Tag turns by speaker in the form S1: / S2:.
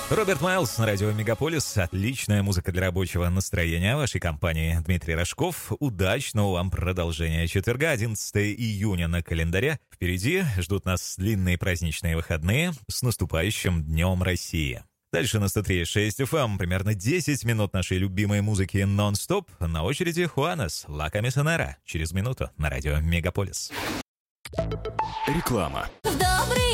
S1: Роберт Майлз на радио Мегаполис. Отличная музыка для рабочего настроения вашей компании. Дмитрий Рожков. Удачного вам продолжения четверга, 11 июня на календаре. Впереди ждут нас длинные праздничные выходные. С наступающим Днем России. Дальше на 103.6 FM примерно 10 минут нашей любимой музыки нон-стоп. На очереди Хуанес, Ла Комиссонера. Через минуту на радио Мегаполис.
S2: Реклама.
S3: В добрый